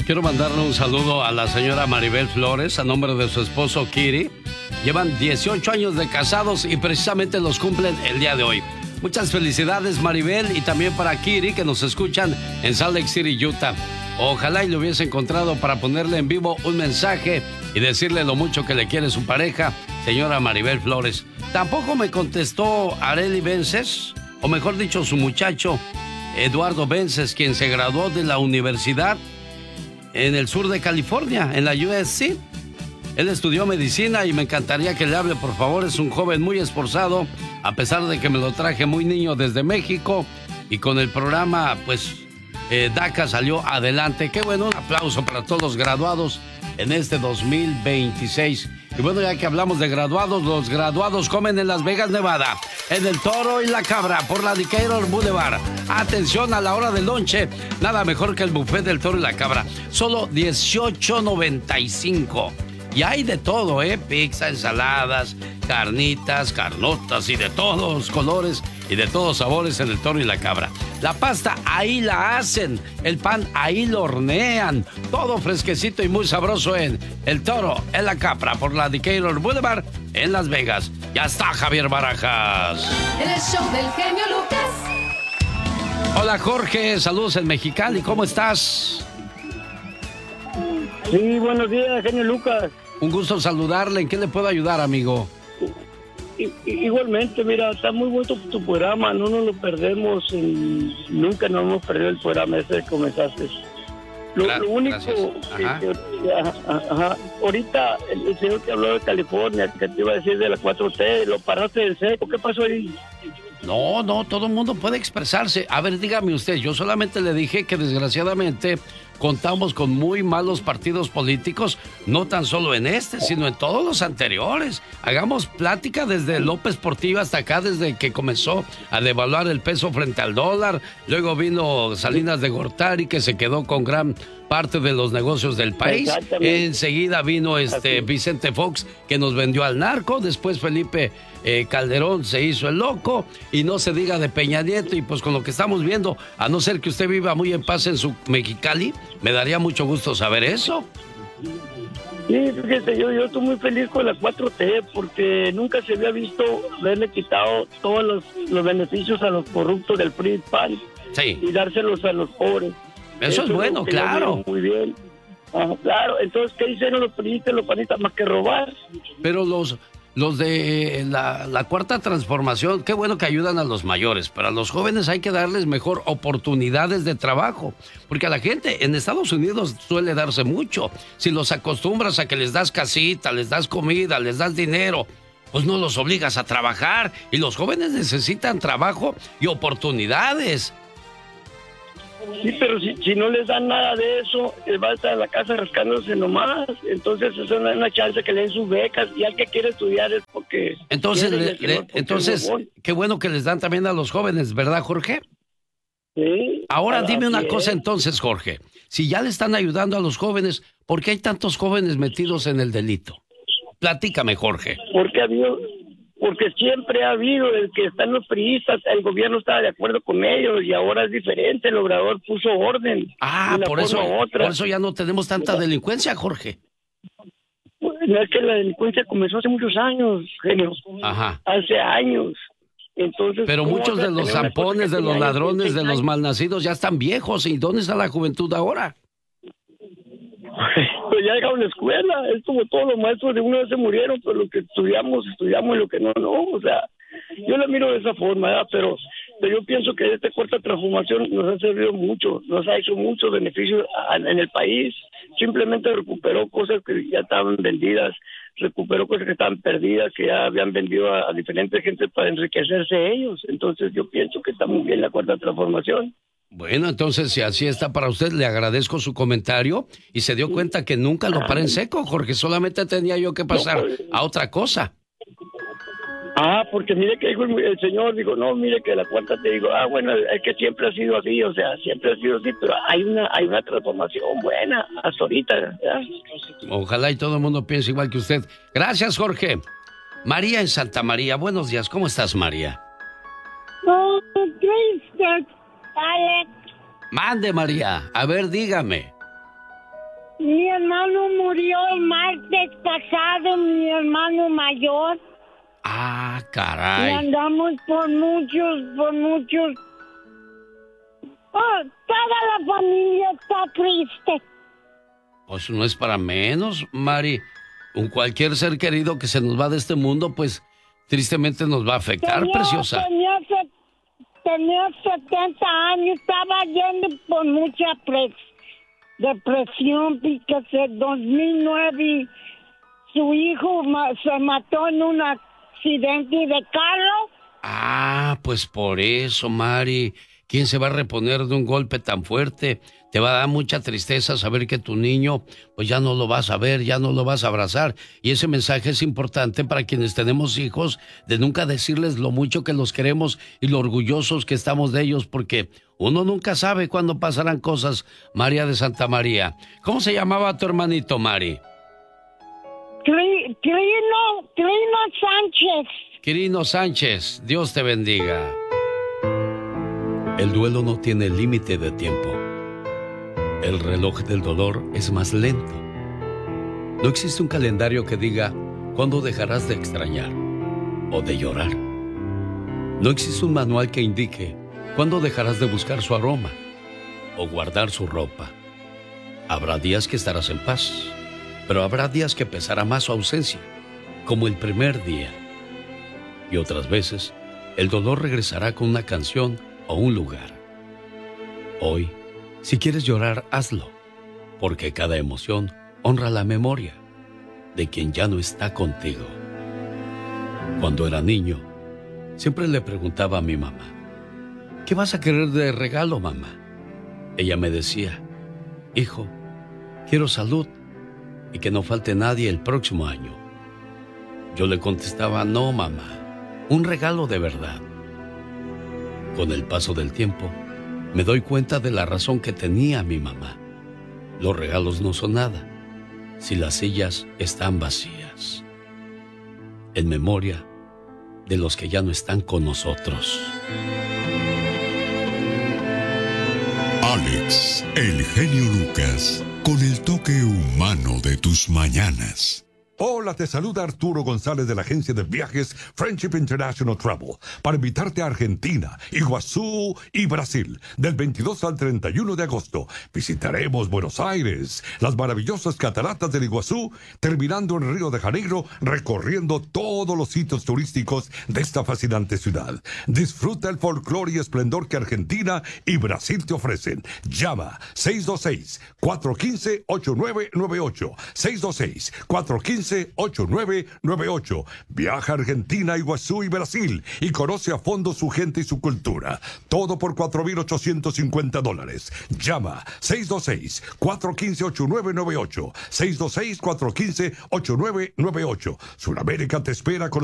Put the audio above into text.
Quiero mandarle un saludo a la señora Maribel Flores a nombre de su esposo Kiri. Llevan 18 años de casados y precisamente los cumplen el día de hoy. Muchas felicidades, Maribel, y también para Kiri, que nos escuchan en Salt Lake City, Utah. Ojalá y lo hubiese encontrado para ponerle en vivo un mensaje y decirle lo mucho que le quiere su pareja, señora Maribel Flores. Tampoco me contestó Arely Vences, o mejor dicho, su muchacho, Eduardo Vences, quien se graduó de la universidad en el sur de California, en la USC. Él estudió medicina y me encantaría que le hable, por favor. Es un joven muy esforzado, a pesar de que me lo traje muy niño desde México. Y con el programa, pues, DACA salió adelante. Qué bueno, un aplauso para todos los graduados en este 2026. Y bueno, ya que hablamos de graduados, los graduados comen en Las Vegas, Nevada, en el Toro y la Cabra, por la Decatur Boulevard. Atención a la hora del lonche, nada mejor que el buffet del Toro y la Cabra. Solo $18.95. Y hay de todo, pizza, ensaladas, carnitas, carnotas y de todos colores y de todos sabores en el Toro y la Cabra. La pasta ahí la hacen, el pan ahí lo hornean, todo fresquecito y muy sabroso en el Toro, en la Cabra, por la Decatur Boulevard, en Las Vegas. Ya está Javier Barajas. En el show del genio Lucas. Hola, Jorge, saludos en Mexicali, ¿cómo estás? Sí, buenos días, genio Lucas. Un gusto saludarle. ¿En qué le puedo ayudar, amigo? Igualmente, mira, está muy bueno tu programa, no nos lo perdemos, nunca nos hemos perdido el programa ese que comenzaste. Lo único, ahorita el señor que habló de California, que te iba a decir de la 4T, lo paraste del seco, ¿qué pasó ahí? No, todo el mundo puede expresarse. A ver, dígame usted, yo solamente le dije que desgraciadamente contamos con muy malos partidos políticos, no tan solo en este, sino en todos los anteriores. Hagamos plática desde López Portillo hasta acá, desde que comenzó a devaluar el peso frente al dólar. Luego vino Salinas de Gortari, que se quedó con gran parte de los negocios del país. Enseguida vino Vicente Fox, que nos vendió al narco. Después Felipe Calderón se hizo el loco, y no se diga de Peña Nieto. Y pues con lo que estamos viendo, a no ser que usted viva muy en paz en su Mexicali, me daría mucho gusto saber eso. Sí, fíjese, yo estoy muy feliz con la 4T porque nunca se había visto haberle quitado todos los beneficios a los corruptos del PRI PAN, sí, y dárselos a los pobres. Eso es bueno, claro. Muy bien. Claro, entonces, ¿qué hicieron los priistas, los panistas, más que robar? Pero los de la Cuarta Transformación, qué bueno que ayudan a los mayores, pero a los jóvenes hay que darles mejor oportunidades de trabajo, porque a la gente en Estados Unidos suele darse mucho. Si los acostumbras a que les das casita, les das comida, les das dinero, pues no los obligas a trabajar, y los jóvenes necesitan trabajo y oportunidades. Sí, pero si no les dan nada de eso, él va a estar en la casa rascándose nomás. Entonces, es una chance que le den sus becas, y al que quiere estudiar es porque... Entonces, qué bueno que les dan también a los jóvenes, ¿verdad, Jorge? Sí. Ahora dime una cosa entonces, Jorge. Si ya le están ayudando a los jóvenes, ¿por qué hay tantos jóvenes metidos en el delito? Platícame, Jorge. Porque siempre ha habido, el que están los priistas, el gobierno estaba de acuerdo con ellos, y ahora es diferente, el Obrador puso orden. Por eso ya no tenemos tanta delincuencia, Jorge. No, es que la delincuencia comenzó hace muchos años, genio. Hace años. Entonces, pero muchos de los zampones, de los ladrones, de los malnacidos ya están viejos. ¿Y dónde está la juventud ahora? Pues ya dejaron la escuela. Es como todos los maestros de una vez se murieron, pero lo que estudiamos, y lo que no. O sea, yo la miro de esa forma, ¿verdad? Pero yo pienso que esta Cuarta Transformación nos ha servido mucho, nos ha hecho muchos beneficios en el país. Simplemente recuperó cosas que ya estaban vendidas, recuperó cosas que estaban perdidas, que ya habían vendido a diferentes gente para enriquecerse ellos. Entonces yo pienso que está muy bien la Cuarta Transformación. Bueno, entonces, si así está para usted, le agradezco su comentario, y se dio cuenta que nunca lo paré en seco, Jorge. Solamente tenía yo que pasar a otra cosa. Porque mire que dijo el señor, dijo, no, mire que la Cuarta, te digo, bueno, es que siempre ha sido así, o sea, siempre ha sido así, pero hay una transformación buena hasta ahorita, ¿verdad? Ojalá y todo el mundo piense igual que usted. Gracias, Jorge. María en Santa María, buenos días, ¿cómo estás, María? Alex. Mande, María, a ver, dígame. Mi hermano murió el martes pasado, mi hermano mayor. Ah, Y caray. andamos por muchos. Oh, toda la familia está triste. Pues no es para menos, Mari. Cualquier ser querido que se nos va de este mundo, pues tristemente nos va a afectar, preciosa. Tenía 70 años, estaba yendo por mucha depresión, porque en 2009 su hijo se mató en un accidente de carro. Ah, pues por eso, Mari. ¿Quién se va a reponer de un golpe tan fuerte? Te va a dar mucha tristeza saber que tu niño, pues ya no lo vas a ver, ya no lo vas a abrazar. Y ese mensaje es importante para quienes tenemos hijos, de nunca decirles lo mucho que los queremos y lo orgullosos que estamos de ellos, porque uno nunca sabe cuándo pasarán cosas. María de Santa María. ¿Cómo se llamaba tu hermanito, Mari? Trino Sánchez. Quirino Sánchez, Dios te bendiga. El duelo no tiene límite de tiempo. El reloj del dolor es más lento. No existe un calendario que diga cuándo dejarás de extrañar o de llorar. No existe un manual que indique cuándo dejarás de buscar su aroma o guardar su ropa. Habrá días que estarás en paz, pero habrá días que pesará más su ausencia, como el primer día. Y otras veces, el dolor regresará con una canción o un lugar. Hoy, si quieres llorar, hazlo, porque cada emoción honra la memoria de quien ya no está contigo. Cuando era niño, siempre le preguntaba a mi mamá, ¿qué vas a querer de regalo, mamá? Ella me decía, hijo, quiero salud y que no falte nadie el próximo año. Yo le contestaba, no, mamá, un regalo de verdad. Con el paso del tiempo, me doy cuenta de la razón que tenía mi mamá. Los regalos no son nada si las sillas están vacías. En memoria de los que ya no están con nosotros. Alex, el genio Lucas, con el toque humano de tus mañanas. Hola, te saluda Arturo González de la agencia de viajes Friendship International Travel para invitarte a Argentina, Iguazú y Brasil del 22 al 31 de agosto. Visitaremos Buenos Aires, las maravillosas cataratas del Iguazú, terminando en Río de Janeiro, recorriendo todos los sitios turísticos de esta fascinante ciudad. Disfruta el folclore y esplendor que Argentina y Brasil te ofrecen. Llama 626-415-8998. 626-415-8998. Viaja a Argentina, Iguazú y Brasil y conoce a fondo su gente y su cultura. Todo por $4,850. Llama 626-415-8998. 626-415-8998. Sudamérica te espera con